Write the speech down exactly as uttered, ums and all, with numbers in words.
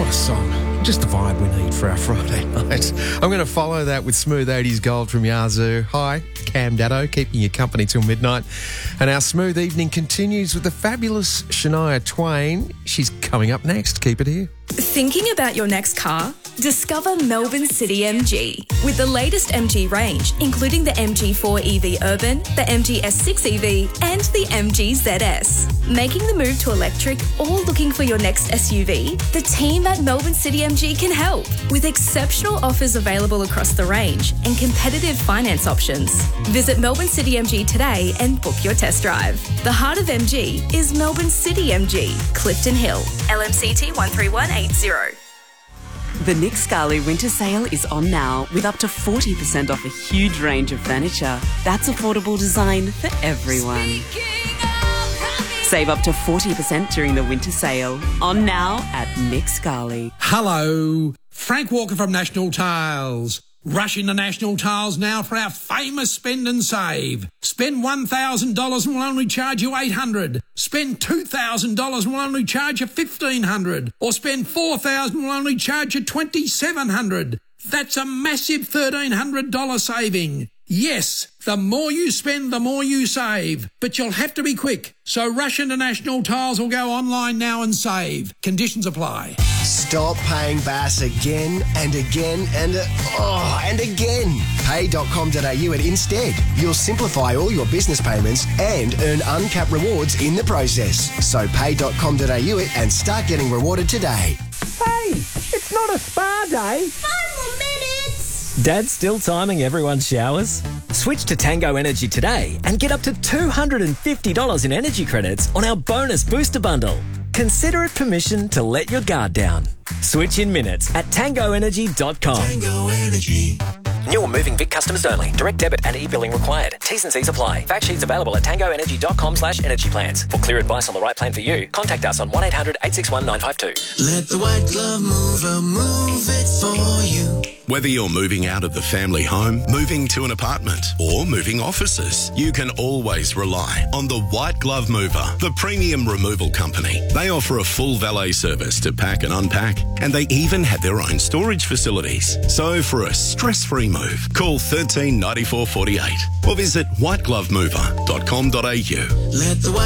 What a song. Just the vibe we need for our Friday night. I'm going to follow that with Smooth eighties Gold from Yazoo. Hi, Cam Daddo, keeping you company till midnight. And our smooth evening continues with the fabulous Shania Twain. She's coming up next. Keep it here. Thinking about your next car? Discover Melbourne City M G. With the latest M G range, including the M G four E V Urban, the M G S six E V and the M G Z S. Making the move to electric or looking for your next S U V? The team at Melbourne City M G can help with exceptional offers available across the range and competitive finance options. Visit Melbourne City M G today and book your test drive. The heart of M G is Melbourne City M G, Clifton Hill, L M C T one three one eight zero. The Nick Scali Winter Sale is on now with up to forty percent off a huge range of furniture. That's affordable design for everyone. Save up to forty percent during the winter sale. On now at Nick Scali. Hello, Frank Walker from National Tiles. Rush into National Tiles now for our famous spend and save. Spend one thousand dollars and we'll only charge you eight hundred dollars. Spend two thousand dollars and we'll only charge you fifteen hundred dollars. Or spend four thousand dollars and we'll only charge you twenty-seven hundred dollars. That's a massive thirteen hundred dollars saving. Yes, the more you spend, the more you save. But you'll have to be quick. So rush into National Tiles or go online now and save. Conditions apply. Stop paying Bass again and again and uh, oh, and again. pay dot com dot a u at Instead. You'll simplify all your business payments and earn uncapped rewards in the process. So pay dot com dot a u it and start getting rewarded today. Hey, it's not a spa day. Five more minutes. Dad's still timing everyone's showers? Switch to Tango Energy today and get up to two hundred fifty dollars in energy credits on our bonus booster bundle. Consider it permission to let your guard down. Switch in minutes at tango energy dot com. Tango Energy. New or moving Vic customers only. Direct debit and e-billing required. T's and C's apply. Fact sheets available at tango energy dot com slash energy plans. For clear advice on the right plan for you, contact us on one eight hundred eight six one nine five two. Let the white glove mover move it for you. Whether you're moving out of the family home, moving to an apartment, or moving offices, you can always rely on the White Glove Mover, the premium removal company. They offer a full valet service to pack and unpack, and they even have their own storage facilities. So for a stress-free move, call one three nine four four eight or visit white glove mover dot com dot a u. Let the white